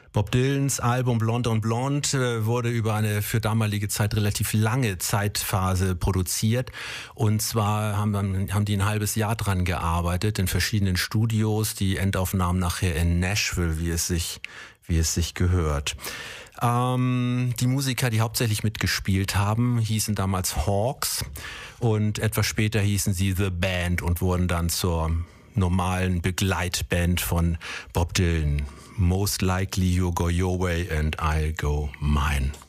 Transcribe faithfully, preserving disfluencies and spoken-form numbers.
Bob Dylans Album Blonde on Blonde wurde über eine für damalige Zeit relativ lange Zeitphase produziert. Und zwar haben, haben die ein halbes Jahr dran gearbeitet in verschiedenen Studios. Die Endaufnahmen nachher in Nashville, wie es sich, wie es sich gehört. Ähm, die Musiker, die hauptsächlich mitgespielt haben, hießen damals Hawks. Und etwas später hießen sie The Band und wurden dann zur normalen Begleitband von Bob Dylan. Most likely you go your way and I'll go mine.